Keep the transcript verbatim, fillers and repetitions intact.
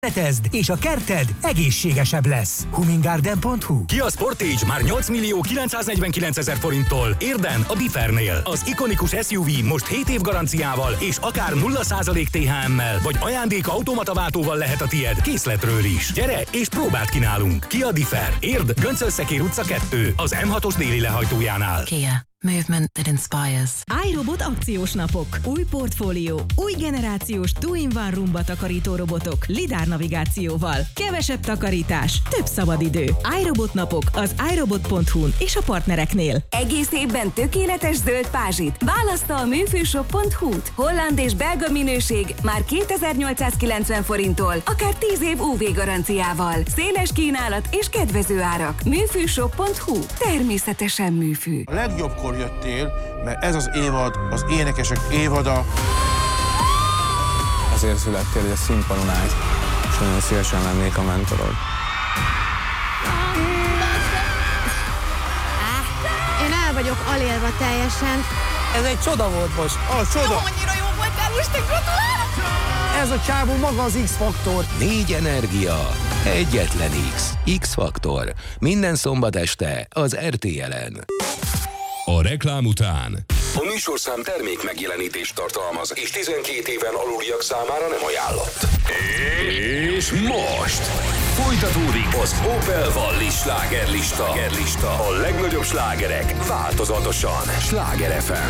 Netezd, és a kerted egészségesebb lesz. humingarden pont hu. Kia Sportage már nyolc millió kilencszáznegyvenkilencezer forinttól. Érden a Differnél. Az ikonikus es u vé most hét év garanciával és akár nulla százalék té há emmel, vagy ajándék automataváltóval lehet a tied készletről is. Gyere és próbát kínálunk. Kia Differ. Érd, Göncölszekér utca kettő, az em hatos déli lehajtójánál. Kia. Movement that inspires. iRobot akciós napok. Új portfólió. Új generációs two-in-one Roomba takarító robotok. lidár navigációval. Kevesebb takarítás. Több szabadidő. iRobot napok az iRobot pont hu-n és a partnereknél. Egész évben tökéletes zöld pázsit. Választa a műfűshop pont hu-t. Holland és belga minőség már kétezer-nyolcszázkilencven forinttól, akár tíz év ú vé garanciával. Széles kínálat és kedvező árak. műfűshop pont hu. Természetesen műfű. A legjobbkor jöttél, mert ez az évad, az énekesek évada. Azért születtél, hogy a színpadon állsz, és nagyon szívesen lennék a mentorod. Én el vagyok alélva teljesen. Ez egy csoda volt most. A csoda! Annyira jó voltál, most egy gratulálok! Ez a csávó maga az X-faktor. Négy energia, egyetlen X. X-faktor. Minden szombat este az er té el-en. A reklám után. A műsorszám termék megjelenítést tartalmaz, és tizenkét éven aluliak számára nem ajánlott. És most folytatódik az Opel Wallis slágerlista. A legnagyobb slágerek változatosan. Sláger ef em.